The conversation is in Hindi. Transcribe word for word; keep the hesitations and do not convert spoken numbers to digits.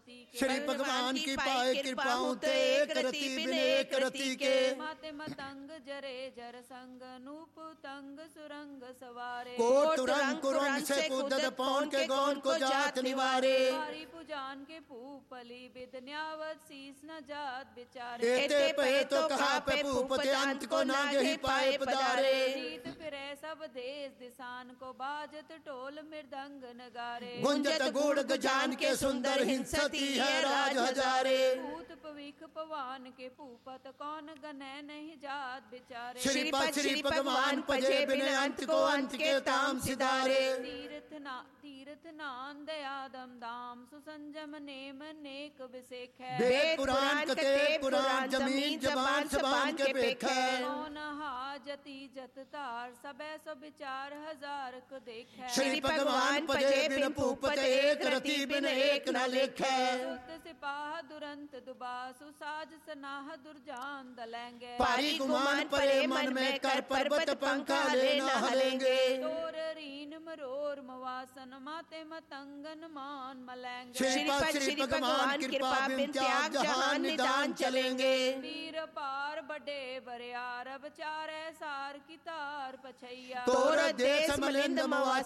पति के। श्री भगवान की पाए कृपाऊं ते करती बिने करती के। माते मतंग जरे जर संग नूप तंग सुरंग सवारे। कोट तुरंग कुरंग से कूदत पौन के गौन को जात निवारे। पारी पुजान के पूपली बिद न्यावत शीस न जात बिचारे। एते पे तो कहा पे पूपते अंत को नागे ही पाए पधारे। जीत फिरे सब देश दिसान को बाजत टोल मृदंग नगारे। गुंजत गुड़ गजान के सुंदर हिंसती है राज हजारे। भूत पविख पवान के पूपत कौन गने नहीं जात बिचारे। श्रीपद श्री भगवान पजे बिन अंत को अंत के ताम सिधारे। तीर्थ ना तीर्थ नान दयादम दाम सुसंजम नेम नेक विसेख है। वेद पुराण कते पुराण जमीन जबान सबान के पेख है। कौन हाजती जत तार सबे सो विचार हजार को देख है। श्री भगवान पजे बिन पूपत एक रति बिन एक न लेख है। सुत सिपाह दुरंत दुबासु साज सनाह दुर्जान दलेंगे। पारी गुमान परे मन में कर पर्वत पंखा ले न हलेंगे। तोर रीन मरोर मवासन माते मतंगन मान मलेंगे। श्रीपद श्री भगवान कृपा बिन त्याग जहान निदान चलेंगे। वीर पार बड़े बरियार अब चारे सार की तार पछैया। तोर देश मलिंद मवा